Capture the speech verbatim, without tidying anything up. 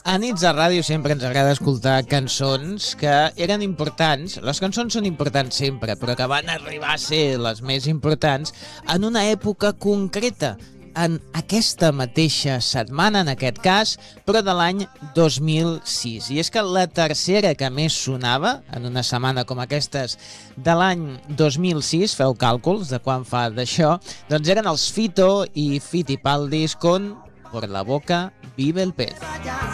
A Nits de Ràdio sempre ens agrada escoltar cançons que eren importants. Les cançons són importants sempre, però que van arribar a ser les més importants en una època concreta, en aquesta mateixa setmana, en aquest cas, però de l'any dos mil sis. I és que la tercera que més sonava, en una setmana com aquestes de l'any dos mil sis, feu càlculs de quan fa d'això, doncs eren els Fito i Fitipaldis con Por la boca vive el pez.